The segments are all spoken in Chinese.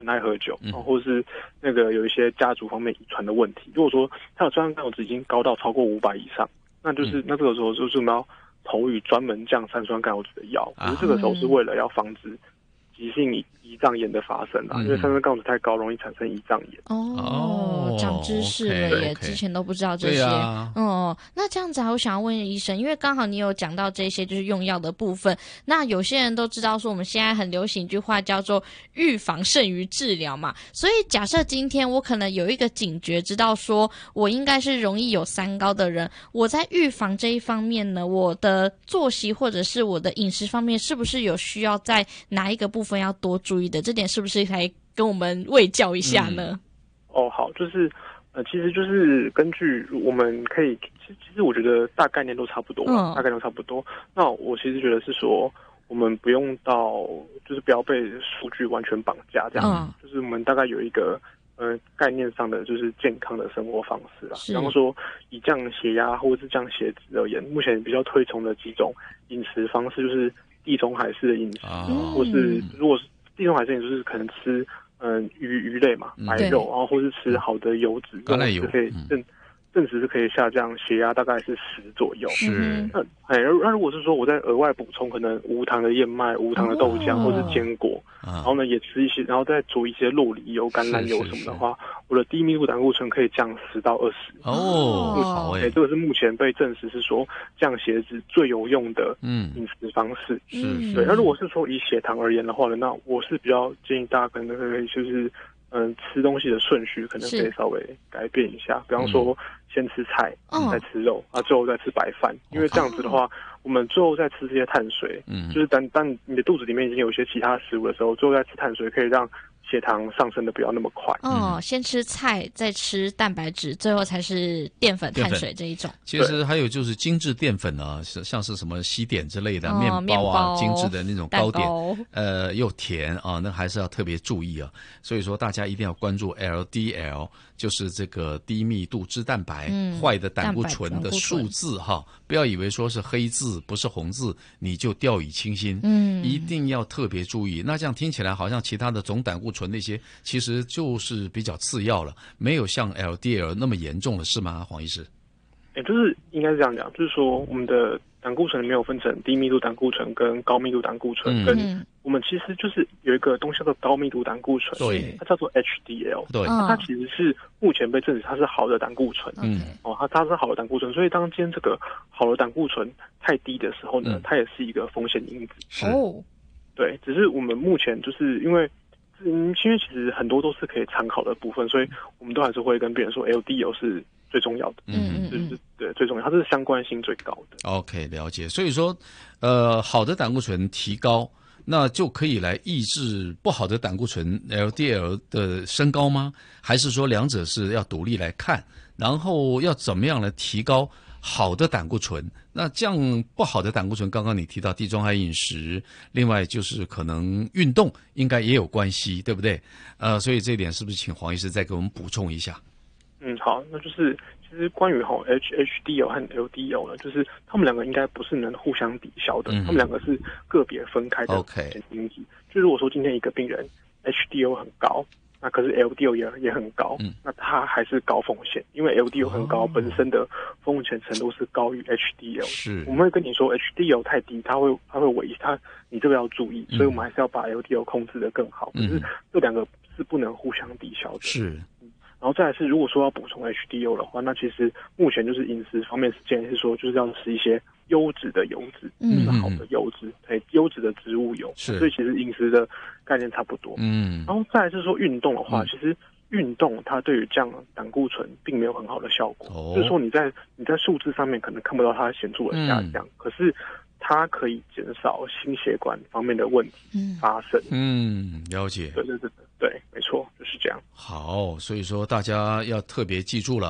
很爱喝酒，或者是那个有一些家族方面遗传的问题。如果说他的三酸甘油酯已经高到超过500以上，那就是那这个时候就是我们要投予专门降三酸甘油酯的药。可是这个时候是为了要防止急性胰脏炎的发生因为三酸甘油酯太高，容易产生胰脏炎。 长知识了耶，之前都不知道这些。那这样子我想要问医生，因为刚好你有讲到这些就是用药的部分，那有些人都知道说我们现在很流行一句话叫做预防胜于治疗嘛，所以假设今天我可能有一个警觉，知道说我应该是容易有三高的人，我在预防这一方面呢，我的作息或者是我的饮食方面是不是有需要在哪一个部分要多注意的？这点是不是可以跟我们卫教一下呢？ 好，就是其实就是根据我们可以，其实我觉得大概念都差不多，大概念都差不多。那我其实觉得是说，我们不用到，就是不要被数据完全绑架，这样，就是我们大概有一个概念上的就是健康的生活方式啦。比方说，以降血压或者是降血脂而言，目前比较推崇的几种饮食方式，就是地中海式的饮食，或是如果是地中海式饮食，就是可能吃鱼类嘛，白肉，然后或是吃好的油脂， 橄榄油可以证实是可以下降血压，大概是10左右。 是。 那如果是说我再额外补充可能无糖的燕麦、无糖的豆浆或是坚果，然后呢也吃一些，然后再煮一些酪梨油、橄榄油什么的话，我的低密度胆固醇可以降10到20。 好这个是目前被证实是说降血脂最有用的饮食方式。对。那如果是说以血糖而言的话呢，那我是比较建议大家可能可以就是吃东西的顺序可能可以稍微改变一下，比方说先吃菜，再吃肉，最后再吃白饭，因为这样子的话，我们最后再吃这些碳水，就是当你的肚子里面已经有一些其他食物的时候，最后再吃碳水，可以让血糖上升的不要那么快。 先吃菜，再吃蛋白质，最后才是淀粉、碳水这一种。 其实还有就是精致淀粉啊，像是什么西点之类的面包啊，精致的那种糕点，又甜啊，那还是要特别注意啊。所以说大家一定要关注 LDL， 就是这个低密度脂蛋白，坏的胆固醇的数字哈，不要以为说是黑字不是红字你就掉以轻心，一定要特别注意。那这样听起来好像其他的总胆固醇那些其实就是比较次要了，没有像 LDL 那么严重了，是吗，黄医师？ 就是应该是这样讲，就是说我们的胆固醇没有分成低密度胆固醇跟高密度胆固醇，跟我们其实就是有一个东西叫做高密度胆固醇， 对， 它叫做 HDL， 对， 它其实是目前被证实它是好的胆固醇，它是好的胆固醇，所以当今天这个好的胆固醇太低的时候呢，它也是一个风险因子。对，只是我们目前就是因为其实很多都是可以参考的部分，所以我们都还是会跟别人说 LDL 是最重要的，就是对最重要，它是相关性最高的。 OK， 了解。所以说，好的胆固醇提高，那就可以来抑制不好的胆固醇 LDL 的升高吗？还是说两者是要独立来看，然后要怎么样来提高好的胆固醇？那降不好的胆固醇，刚刚你提到地中海饮食，另外就是可能运动应该也有关系，对不对？所以这一点是不是请黄医师再给我们补充一下？ 好，那就是其实关于HDL 和 LDL 呢，就是他们两个应该不是能互相抵消的，他们两个是个别分开的因子。就如果说今天一个病人 HDL 很高，那可是 LDL 也很高，那他还是高风险，因为 LDL 很高，本身的风险程度是高于 HDL。 是， 我们会跟你说 HDL 太低，它会你这个要注意，所以我们还是要把 LDL 控制得更好。可是这两个是不能互相抵消的。 是。 然后再来是，如果说要补充 HDL 的话，那其实目前就是饮食方面是建议是说，就是要吃一些优质的油脂，就是好的油脂，优质的植物油。所以其实饮食的概念差不多。然后再来是说运动的话，其实运动它对于降胆固醇并没有很好的效果。就是说你在数字上面可能看不到它显著的下降，可是它可以减少心血管方面的问题发生。 了解。 对，没错，就是这样。 好，所以说大家要特别记住了啊，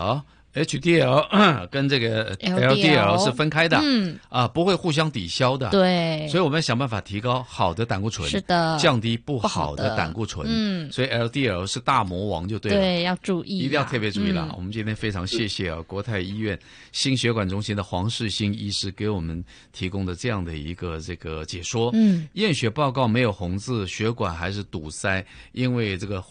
HDL 跟这个 LDL 是分开的，不会互相抵消的。 对， 所以我们想办法提高好的胆固醇， 是的， 降低不好的胆固醇。所以 LDL 是大魔王就对了。 对，要注意， 一定要特别注意了。我们今天非常谢谢国泰医院心血管中心的黄世兴医师给我们提供的这样的一个这个解说。验血报告没有红字，血管还是堵塞，因为这个